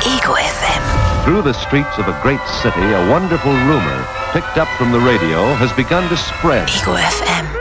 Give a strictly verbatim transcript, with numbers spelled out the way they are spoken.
Ego F M. Through the streets of a great city, a wonderful rumor, picked up from the radio, has begun to spread. Ego F M.